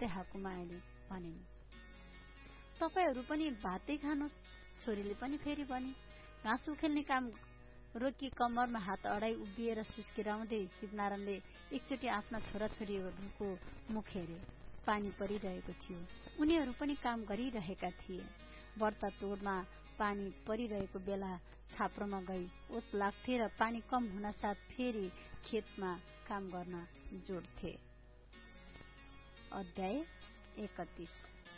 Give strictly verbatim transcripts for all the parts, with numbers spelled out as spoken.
हाँस्दै हाकुमायाले भनिन्, तपाईहरू पनि भातै खानुहोस्। छोरीले पनि फेरि भने। घाँस उखेल्ने काम रोकी कम्मरमा हात अडाई उभिएर सुस्किराउँदै शिवनारायणले एकचोटि आफ्ना छोराछोरीहरूको मुख हेरे। पानी परिरहेको थियो। उनीहरू पनि काम गरिरहेका थिए। व्रत तोडमा पानी परिरहेको बेला छाप्रोमा गई ओत लाग्थे र पानी कम हुनासाथ फेरि खेतमा काम गर्न जोड्थे। अध्याय एकतीस।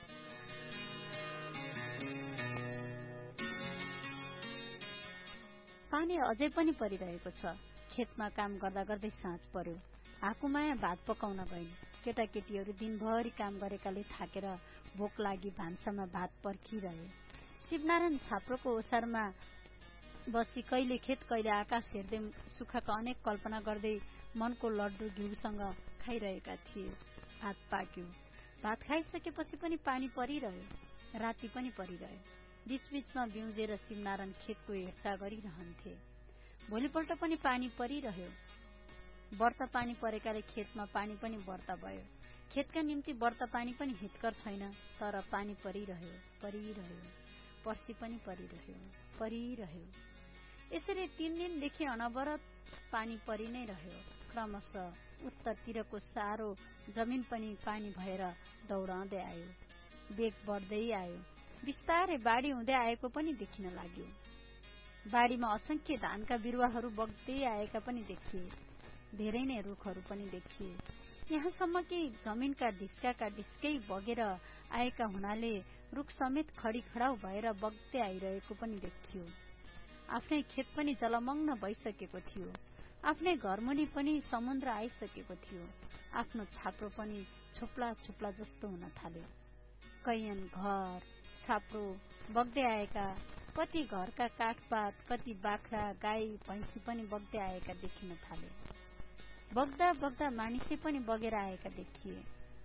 पानी अझै पनि परिरहेको छ। खेतमा काम गर्दा गर्दै साँझ पर्यो। हाकुमाया भात पकाउन गइन्। केटाकेटीहरू दिनभरि काम गरेकाले थाकेर भोक लागि भान्सामा भात पर्खिरहे। शिवनारायण छाप्रोको ओसारमा बसी कहिले खेत कहिले आकाश हेर्दै सुखका अनेक कल्पना गर्दै मनको लड्डु घिउसँग खाइरहेका थिए। भात पाक्यो। भात खाइसकेपछि पनि पानी परिरह्यो। राति पनि परिरह्यो। बीचबीचमा बिउजेर शिवनारायण खेतको हेरचाह गरिरहन्थे। भोलिपल्ट पनि पानी परिरह्यो। व्रत पानी परेकाले खेतमा पानी पनि व्रत भयो। खेतका निम्ति व्रत पानी पनि हितकर छैन, तर पानी परिरह्यो परिरह्यो पर्सि पनि परिरह्यो परिरह्यो यसरी तीन दिनदेखि अनवरत पानी परि नै रह्यो। क्रमशः उत्तरतिरको सारो जमिन पनि पानी भएर दौडाउँदै आयो। वेग बढ्दै आयो। बिस्तारै बाढी हुँदै आएको पनि देखिन लाग्यो। बाढीमा असंख्य धानका बिरुवाहरू बग्दै आएका पनि देखिए। धेरै नै रुखहरू पनि देखिए। यहाँसम्म कि जमिनका ढिस्काका ढिस्कै बगेर आएका हुनाले रुख समेत खडी खडाउ भएर बग्दै आइरहेको पनि देखियो। आफ्नै खेत पनि जलमग्न भइसकेको थियो। आफ्नै घरमुनि पनि समुद्र आइसकेको थियो। आफ्नो छाप्रो पनि छुप्ला छुप्ला जस्तो हुन थाल्यो। कैयन घर छाप्रो बग्दै आएका, कति घरका काठपात, कति बाख्रा गाई भैंसी पनि बग्दै आएका देखिन थाले। बग्दा बग्दा मानिसै पनि बगेर आएका देखिए।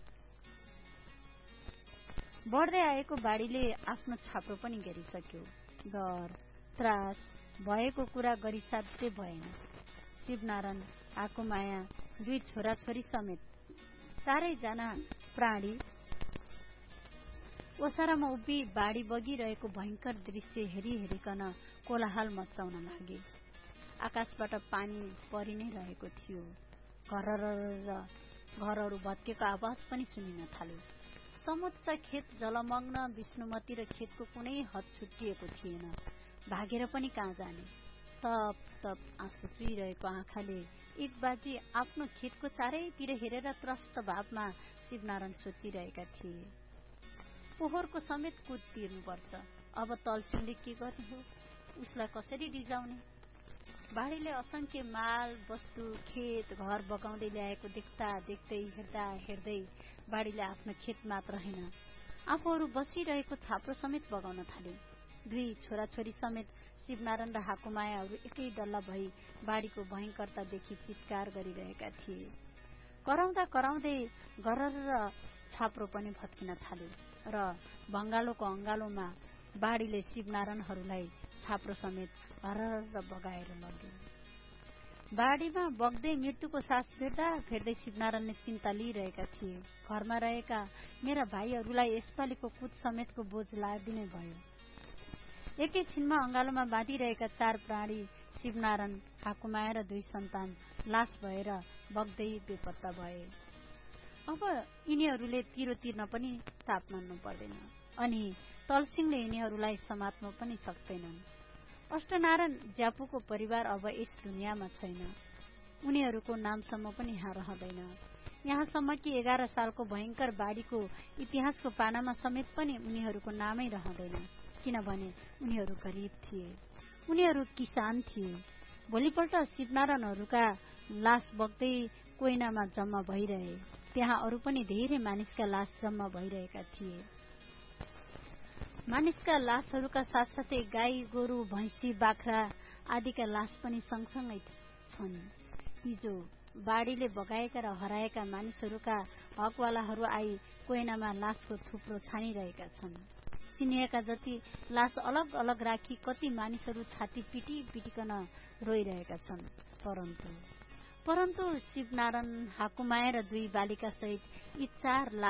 बढ्दै आएको बाढीले आफ्नो छाप्रो पनि घेरिसक्यो। डर त्रास भएको कुरा गरिसाध्यै भएन। शिवनारायण, हाकुमाया, दुई छोराछोरी समेत चारैजना प्राणी ओसारामा उभि बाढी बगिरहेको भयंकर दृश्य हेरी हेरिकन कोलाहल मचाउन लागे। आकाशबाट पानी परि नै रहेको थियो। घररर घरहरू भत्केको आवाज पनि सुनिन थाल्यो। समुच्च खेत जलमग्न। विष्णुमती र खेतको कुनै हद छुटिएको थिएन। भागेर पनि कहाँ जाने। तप तप आँसु चुहिरहेको आँखाले एक बाजी आफ्नो खेतको चारैतिर हेरेर त्रस्त भावमा शिवनारायण सोचिरहेका थिए। पोहोरको समेत कुद तिर्नुपर्छ। अब तलसिंहले के गर्ने हो? उसलाई कसरी रिजाउने? बाढीले असंख्य माल वस्तु खेत घर बगाउँदै ल्याएको देख्दा देख्दै हेर्दा हेर्दै बाढीले आफ्नो खेत मात्र हैन, आफूहरू बसिरहेको छाप्रो समेत बगाउन थाल्यो। दुई छोराछोरी समेत शिवनारायण र हाकुमायाहरू एकै डल्ला भई बाढीको भयंकरता देखि चित्कार गरिरहेका थिए। कराउँदा कराउँदै गरर छाप्रो पनि भत्किन थाल्यो र भंगालोको अंगालोमा बाढीले शिवनारायणहरूलाई छाप्रो समेत हरर बगाएर लग्यो। बाढीमा बग्दै मृत्युको सास फेर्दा फेर्दै शिवनारायणले चिन्ता लिइरहेका थिए। घरमा रहेका मेरा भाइहरूलाई यसपालिको कुद समेतको बोझ लादिनै भयो। एकैछिनमा अंगालोमा बाँधिरहेका चार प्राणी शिवनारायण, हाकुमाया र दुई सन्तान लास भएर बग्दै बेपत्ता भए। अब यिनीहरूले तिरो तिर्न पनि ताप मान्नु पर्दैन अनि तलसिंहले यिनीहरूलाई समात्न पनि सक्दैनन्। अष्टनारायण ज्यापुको परिवार अब यस दुनियाँमा छैन। उनीहरूको नामसम्म पनि यहाँ रहँदैन। यहाँसम्म कि एघार सालको भयंकर बाढीको इतिहासको पानामा समेत पनि उनीहरूको नामै रहँदैन, किनभने उनीहरू गरिब थिए। उनीहरू किसान थिए। भोलिपल्ट शिवनारायणहरूका लास बग्दै कोइनामा जम्मा भइरहे। त्यहाँ अरू पनि धेरै मानिसका लास जम्मा भइरहेका थिए। मानिसका लासहरूका साथसाथै गाई गोरु भैंसी बाख्रा आदिका लास पनि सँगसँगै छन्। हिजो बाढीले बगाएका र हराएका मानिसहरूका हकवालाहरू आई कोइनामा लासको थुप्रो छानिरहेका छन्। चिनिएका जति लास अलग अलग राखी कति मानिसहरू छाती पिटी पिटिकन रोइरहेका छन्। परन्तु परन्तु शिवनारायण, हाकुमाया र दुई बालिका सहित यी चार